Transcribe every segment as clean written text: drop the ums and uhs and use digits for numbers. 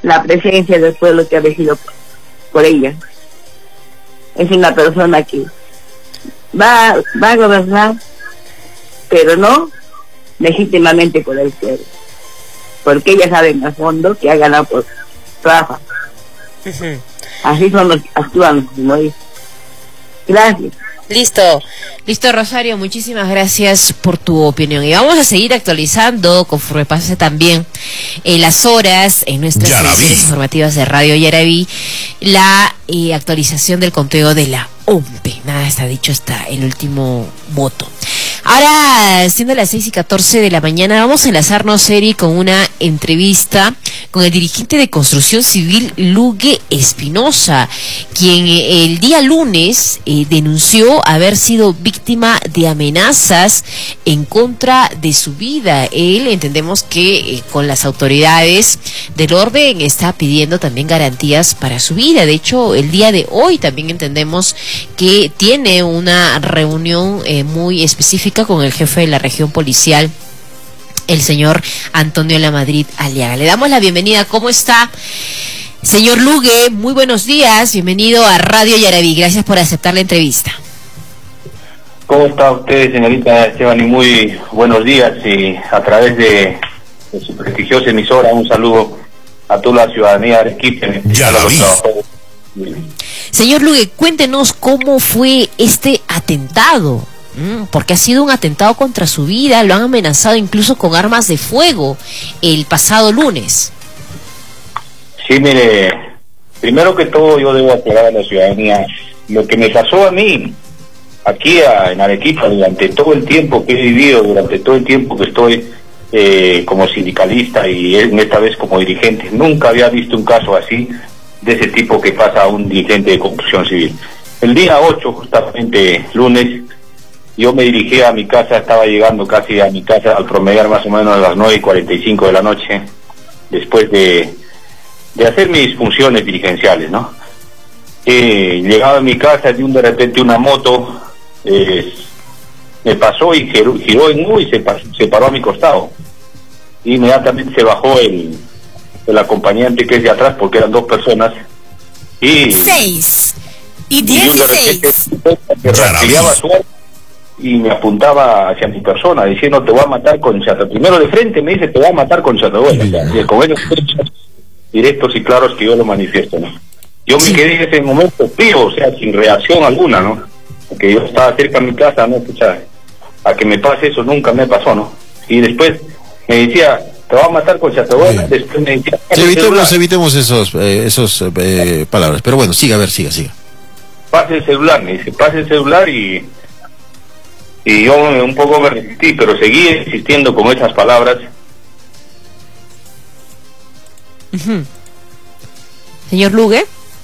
la presencia del pueblo que ha elegido por ella. Es una persona que va a gobernar, pero no legítimamente por el pueblo, porque ella sabe en el fondo que ha ganado por trabajo. Así son los actúan, ¿no? Gracias. Listo Rosario, muchísimas gracias por tu opinión y vamos a seguir actualizando conforme pase también las horas en nuestras emisiones informativas de Radio Yaraví, la actualización del conteo de la OMPE. Nada está dicho hasta el último voto. Ahora, siendo las 6:14 de la mañana, vamos a enlazarnos, Eri, con una entrevista con el dirigente de Construcción Civil, Lugue Espinosa, quien el día lunes denunció haber sido víctima de amenazas en contra de su vida. Él, entendemos que con las autoridades del orden está pidiendo también garantías para su vida. De hecho, el día de hoy también entendemos que tiene una reunión muy específica con el jefe de la región policial, el señor Antonio Lamadrid Aliaga. Le damos la bienvenida. ¿Cómo está, señor Lugue? Muy buenos días, bienvenido a Radio Yaraví. Gracias por aceptar la entrevista. ¿Cómo está usted, señorita Esteban? Y muy buenos días, y a través de su prestigiosa emisora, un saludo a toda la ciudadanía de Arequipa. Señor Lugue, cuéntenos cómo fue este atentado. Porque ha sido un atentado contra su vida, lo han amenazado incluso con armas de fuego el pasado lunes. Sí, mire, primero que todo yo debo aclarar a la ciudadanía lo que me pasó a mí aquí en Arequipa durante todo el tiempo que he vivido, durante todo el tiempo que estoy como sindicalista y en esta vez como dirigente. Nunca había visto un caso así de ese tipo que pasa a un dirigente de construcción civil. El día 8, justamente lunes, yo me dirigí a mi casa, estaba llegando casi a mi casa al promediar más o menos a las 9:45 de la noche, después de hacer mis funciones dirigenciales, ¿no? Llegaba a mi casa, de repente una moto me pasó y giró en U y se paró a mi costado. Inmediatamente se bajó el acompañante que es de atrás, porque eran 2 personas. Y 6 y 16. Y me apuntaba hacia mi persona, diciendo: te voy a matar con chata. Primero de frente me dice: te voy a matar con chatabuela. Y con esos hechos directos y claros que yo lo manifiesto, ¿no? Yo me quedé en ese momento frío, o sea, sin reacción alguna, ¿no? Porque yo estaba cerca de mi casa, ¿no? Escucha, a que me pase eso nunca me pasó, ¿no? Y después me decía: te va a matar con chatabuela. Después me decía: evitemos esos palabras, pero bueno, siga, siga. Pase el celular, me dice, pase el celular, y yo un poco me resistí, pero seguí insistiendo con esas palabras. Señor Lugue,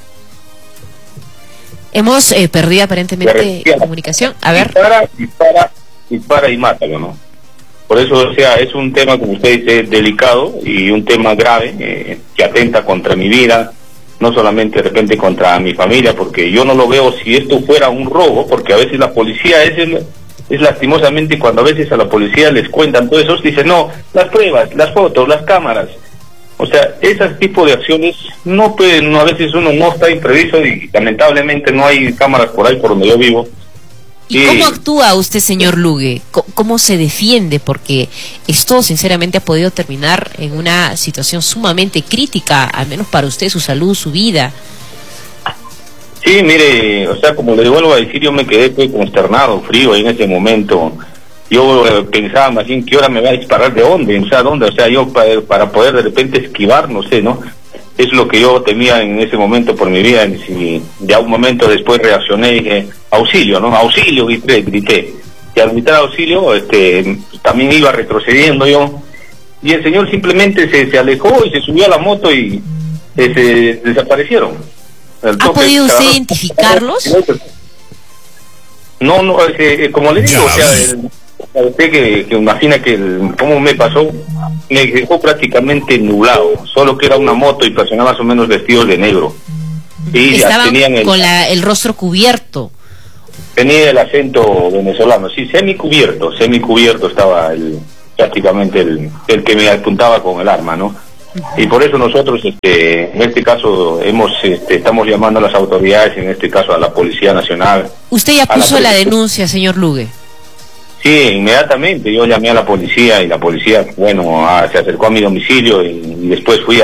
hemos perdido aparentemente la comunicación. A ver. Dispara y mátalo, ¿no? Por eso, o sea, es un tema, como usted dice, delicado y un tema grave que atenta contra mi vida, no solamente de repente contra mi familia, porque yo no lo veo si esto fuera un robo, porque a veces la policía es lastimosamente cuando a veces a la policía les cuentan todo eso, dicen: no, las pruebas, las fotos, las cámaras. O sea, ese tipo de acciones no pueden, a veces uno no está imprevisto y lamentablemente no hay cámaras por ahí por donde yo vivo. ¿Y cómo actúa usted, señor Lugue? ¿Cómo se defiende? Porque esto sinceramente ha podido terminar en una situación sumamente crítica, al menos para usted, su salud, su vida. Sí, mire, o sea, como le vuelvo a decir, yo me quedé consternado, frío en ese momento. Yo pensaba más bien: ¿qué hora me va a disparar? ¿De dónde? O sea, ¿dónde? O sea, yo para poder de repente esquivar, no sé, ¿no? Es lo que yo temía en ese momento por mi vida. Y ya un momento después reaccioné y dije: auxilio, ¿no? Auxilio, grité. Y al gritar auxilio, también iba retrocediendo yo. Y el señor simplemente se alejó y se subió a la moto y se desaparecieron. ¿Ha podido usted identificarlos? No, como le digo, o sea, usted que imagina cómo me pasó, me dejó prácticamente nublado, solo que era una moto y personas más o menos vestidos de negro. Y estaban tenían con el rostro cubierto. Tenía el acento venezolano, sí, semicubierto estaba prácticamente el que me apuntaba con el arma, ¿no? Y por eso nosotros, en este caso, estamos llamando a las autoridades, en este caso a la Policía Nacional. ¿Usted ya puso la denuncia, señor Lugue? Sí, inmediatamente yo llamé a la policía y la policía, se acercó a mi domicilio y después fui a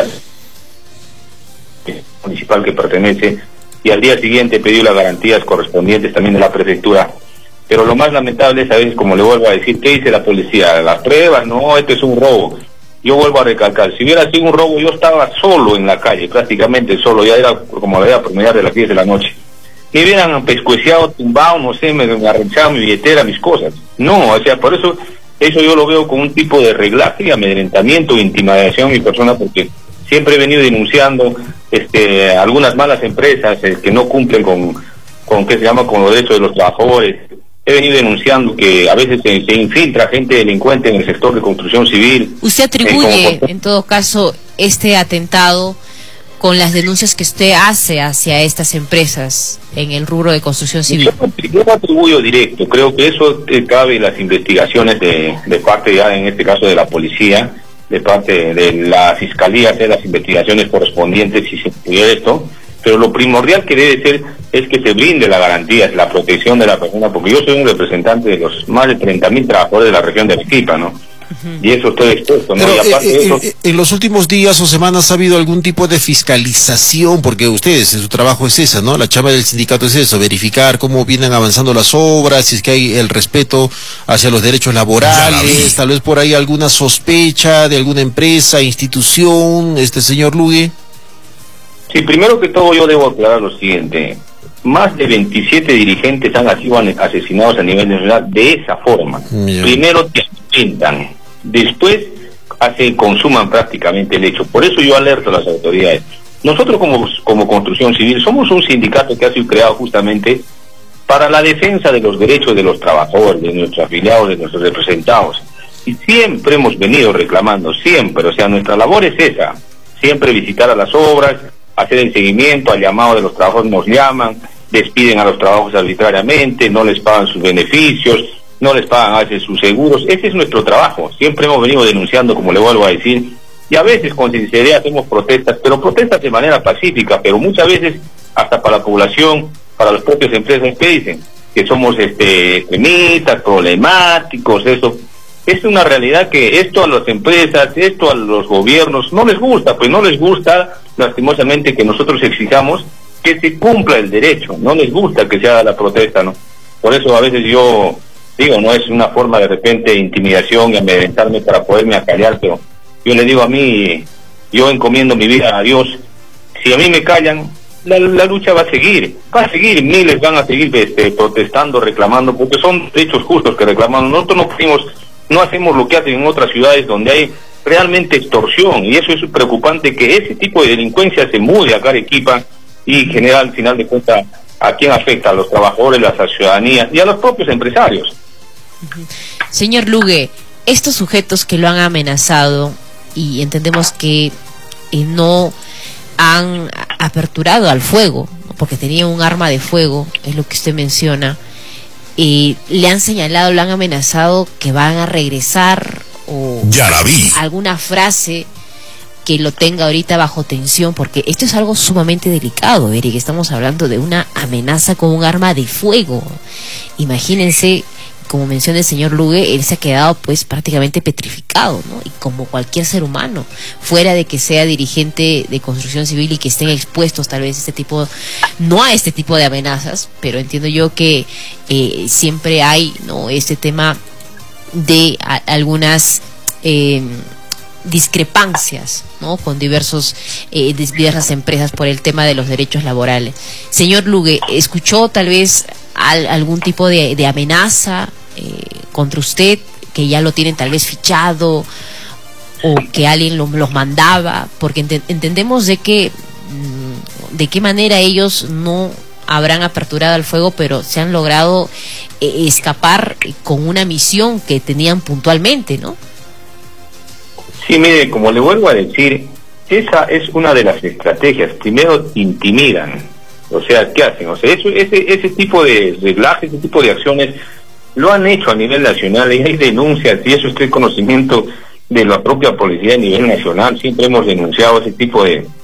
municipal que pertenece, y al día siguiente pedí las garantías correspondientes también de la prefectura. Pero lo más lamentable es, a veces, como le vuelvo a decir, ¿qué dice la policía? Las pruebas, no, esto es un robo. Yo vuelvo a recalcar, si hubiera sido un robo, yo estaba solo en la calle, prácticamente solo, ya era como la promedio de las 10 de la noche. Me hubieran pescueciado, tumbado, no sé, me arranchado mi billetera, mis cosas. No, o sea, por eso yo lo veo como un tipo de reglaje y amedrentamiento, intimidación a mi persona, porque siempre he venido denunciando algunas malas empresas que no cumplen con ¿qué se llama?, con los derechos de los trabajadores. He venido denunciando que a veces se infiltra gente delincuente en el sector de construcción civil. ¿Usted atribuye, en todo caso, este atentado con las denuncias que usted hace hacia estas empresas en el rubro de construcción civil? Yo lo atribuyo directo. Creo que eso cabe en las investigaciones de parte, ya en este caso, de la policía, de parte de la fiscalía, hacer las investigaciones correspondientes si se pudiera esto. Pero lo primordial que debe ser es que se brinde la garantía, la protección de la persona, porque yo soy un representante de los más de 30.000 trabajadores de la región de Arequipa, ¿no? Y eso estoy expuesto, ¿no? Pero, y aparte de eso, en los últimos días o semanas ha habido algún tipo de fiscalización, porque ustedes, su trabajo es esa, ¿no? La chamba del sindicato es eso, verificar cómo vienen avanzando las obras, si es que hay el respeto hacia los derechos laborales, tal vez por ahí alguna sospecha de alguna empresa, institución, señor Lugue. sí, primero que todo yo debo aclarar lo siguiente: más de 27 dirigentes han sido asesinados a nivel nacional de esa forma. Primero te pintan, después consuman prácticamente el hecho. Por eso yo alerto a las autoridades. Nosotros como construcción civil somos un sindicato que ha sido creado justamente para la defensa de los derechos de los trabajadores, de nuestros afiliados, de nuestros representados. Y siempre hemos venido reclamando, siempre, o sea, nuestra labor es esa, siempre visitar a las obras, hacer el seguimiento al llamado de los trabajadores. Nos llaman, despiden a los trabajos arbitrariamente, no les pagan sus beneficios, no les pagan a veces sus seguros. Ese es nuestro trabajo. Siempre hemos venido denunciando, como le vuelvo a decir, y a veces con sinceridad hacemos protestas, pero protestas de manera pacífica, pero muchas veces hasta para la población, para las propias empresas que dicen que somos extremistas, problemáticos. Eso es una realidad que esto a las empresas, esto a los gobiernos no les gusta, pues no les gusta lastimosamente que nosotros exijamos que se cumpla el derecho, no les gusta que se haga la protesta, ¿no? Por eso a veces yo digo, no es una forma de repente de intimidación y amedrentarme para poderme acallar, pero yo le digo, a mí, yo encomiendo mi vida a Dios. Si a mí me callan, la lucha va a seguir, miles van a seguir protestando, reclamando, porque son derechos justos que reclamamos. Nosotros no hacemos lo que hacen en otras ciudades donde hay realmente extorsión, y eso es preocupante, que ese tipo de delincuencia se mude acá a Arequipa y genera al final de cuentas a quién afecta, a los trabajadores, a la ciudadanía y a los propios empresarios. Señor Lugue, estos sujetos que lo han amenazado, y entendemos que no han aperturado al fuego, porque tenía un arma de fuego, es lo que usted menciona, le han señalado, lo han amenazado que van a regresar, o ya la vi, alguna frase que lo tenga ahorita bajo tensión, porque esto es algo sumamente delicado, Eric. Estamos hablando de una amenaza con un arma de fuego. Imagínense, como menciona el señor Lugue, él se ha quedado pues prácticamente petrificado, ¿no? Y como cualquier ser humano, fuera de que sea dirigente de construcción civil y que estén expuestos tal vez no a este tipo de amenazas, pero entiendo yo que siempre hay, ¿no?, este tema de algunas discrepancias, ¿no?, con diversas empresas por el tema de los derechos laborales. Señor Lugue, ¿escuchó tal vez algún tipo de amenaza contra usted, que ya lo tienen tal vez fichado, o que alguien los mandaba? Porque entendemos de qué manera ellos no habrán aperturado al fuego, pero se han logrado escapar con una misión que tenían puntualmente, ¿no? Sí, mire, como le vuelvo a decir, esa es una de las estrategias. Primero intimidan, o sea, ¿qué hacen? O sea, ese tipo de reglajes, ese tipo de acciones lo han hecho a nivel nacional, y hay denuncias, y eso estoy en conocimiento de la propia policía a nivel nacional. Siempre hemos denunciado ese tipo de